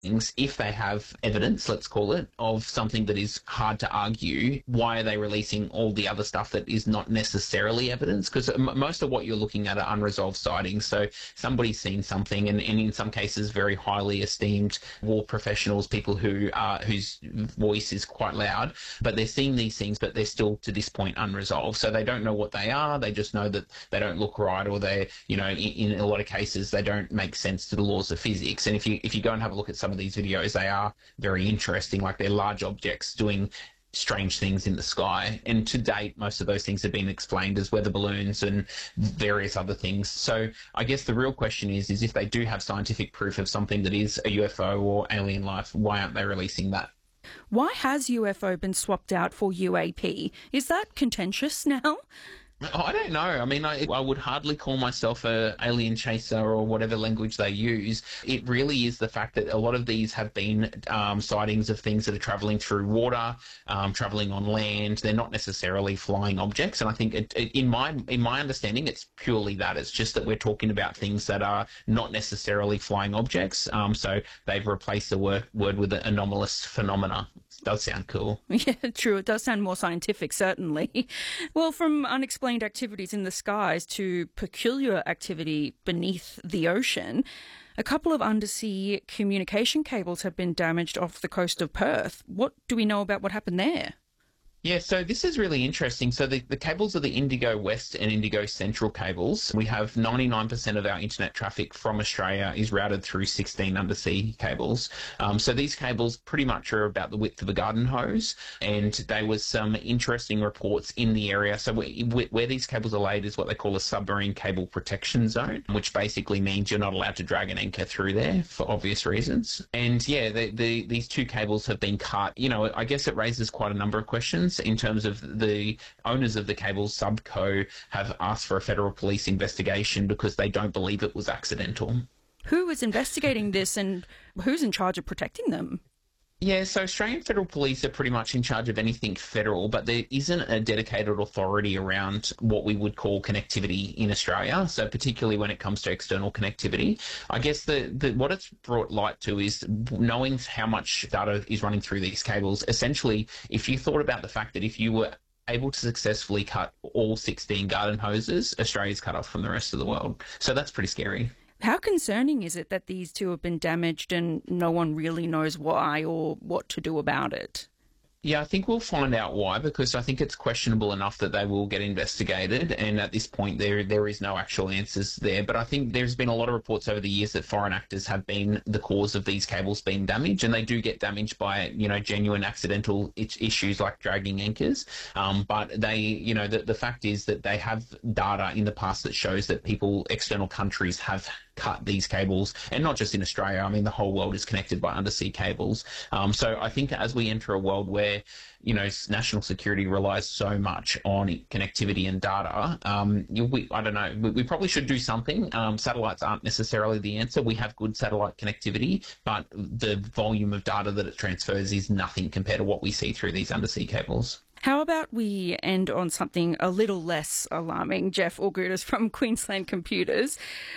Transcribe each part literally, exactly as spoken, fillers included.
things, if they have evidence, let's call it, of something that is hard to argue, why are they releasing all the other stuff that is not necessarily evidence? Because m- most of what you're looking at are unresolved sightings. So somebody's seen something, and, and in some cases, very highly esteemed war professionals, people who are, whose voice is quite loud, but they're seeing these things, but they're still to this point unresolved. So they don't know what they are. They just know that they don't look right, or they, you know, in, in a lot of cases, they don't make sense to the laws of physics. And if you if you go and have a look at some of these videos, they are very interesting. Like, they're large objects doing strange things in the sky. And to date, most of those things have been explained as weather balloons and various other things. So I guess the real question is, is if they do have scientific proof of something that is a U F O or alien life, why aren't they releasing that? Why has U F O been swapped out for U A P? Is that contentious now? Oh, I don't know. I mean, I, I would hardly call myself a alien chaser or whatever language they use. It really is the fact that a lot of these have been um, sightings of things that are travelling through water, um, travelling on land. They're not necessarily flying objects. And I think it, it, in my in my understanding, it's purely that. It's just that we're talking about things that are not necessarily flying objects. Um, so they've replaced the word, word with the anomalous phenomena. Does sound cool. Yeah, true. It does sound more scientific, certainly. Well, from unexplained activities in the skies to peculiar activity beneath the ocean, a couple of undersea communication cables have been damaged off the coast of Perth. What do we know about what happened there? Yeah, so this is really interesting. So the, the cables are the Indigo West and Indigo Central cables. We have ninety-nine percent of our internet traffic from Australia is routed through sixteen undersea cables. Um, so these cables pretty much are about the width of a garden hose, and there was some interesting reports in the area. So we, we, where these cables are laid is what they call a submarine cable protection zone, which basically means you're not allowed to drag an anchor through there for obvious reasons. And yeah, the, the, these two cables have been cut. You know, I guess it raises quite a number of questions. In terms of the owners of the cables, Subco, have asked for a federal police investigation because they don't believe it was accidental. Who is investigating this, and who's in charge of protecting them? Yeah, so Australian Federal Police are pretty much in charge of anything federal, but there isn't a dedicated authority around what we would call connectivity in Australia, so particularly when it comes to external connectivity. I guess the, the what it's brought light to is knowing how much data is running through these cables. Essentially, if you thought about the fact that if you were able to successfully cut all sixteen garden hoses, Australia's cut off from the rest of the world. So that's pretty scary. How concerning is it that these two have been damaged and no one really knows why or what to do about it? Yeah, I think we'll find out why, because I think it's questionable enough that they will get investigated, and at this point there there is no actual answers there. But I think there's been a lot of reports over the years that foreign actors have been the cause of these cables being damaged, and they do get damaged by, you know, genuine accidental issues like dragging anchors. Um, but they, you know, the, the fact is that they have data in the past that shows that people, external countries, have cut these cables, and not just in Australia. I mean, the whole world is connected by undersea cables. Um, so I think as we enter a world where, you know, national security relies so much on connectivity and data, um, we, I don't know, we, we probably should do something. Um, satellites aren't necessarily the answer. We have good satellite connectivity, but the volume of data that it transfers is nothing compared to what we see through these undersea cables. How about we end on something a little less alarming? Jeff Augudis from Queensland Computers.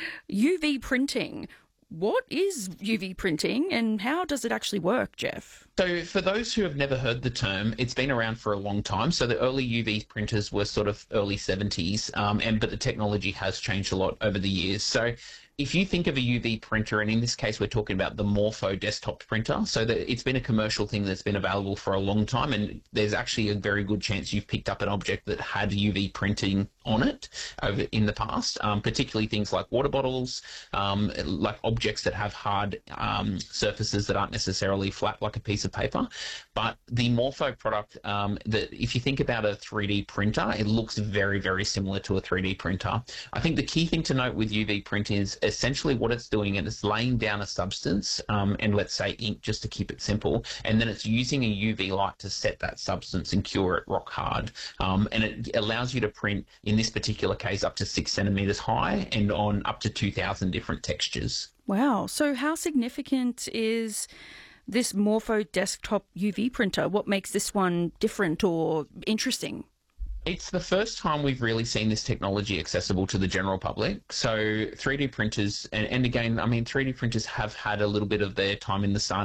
U V printing. What is U V printing and how does it actually work, Jeff? So for those who have never heard the term, it's been around for a long time. So the early U V printers were sort of early seventies, um, and but the technology has changed a lot over the years. So if you think of a U V printer, and in this case we're talking about the Morpho desktop printer, so that it's been a commercial thing that's been available for a long time, and there's actually a very good chance you've picked up an object that had U V printing on it over in the past, um, particularly things like water bottles, um, like objects that have hard um, surfaces that aren't necessarily flat like a piece of paper. But the Morpho product, um, that if you think about a three D printer, it looks very, very similar to a three D printer. I think the key thing to note with U V print is essentially what it's doing, and it's laying down a substance, um, and let's say ink, just to keep it simple, and then it's using a U V light to set that substance and cure it rock hard. Um, and it allows you to print, in this particular case, up to six centimetres high and on up to two thousand different textures. Wow. So how significant is this Morpho desktop U V printer? What makes this one different or interesting? It's the first time we've really seen this technology accessible to the general public. So three D printers, and, and again, I mean, three D printers have had a little bit of their time in the sun